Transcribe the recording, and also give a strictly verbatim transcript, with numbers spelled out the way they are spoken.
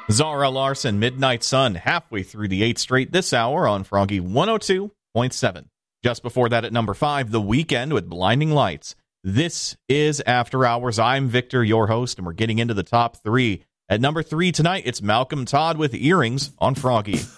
Zara Larson, Midnight Sun, halfway through the eighth straight this hour on Froggy one oh two point seven. Just before that at number five, The Weeknd with Blinding Lights. This is After Hours. I'm Victor, your host, and we're getting into the top three. At number three tonight, it's Malcolm Todd with Earrings on Froggy.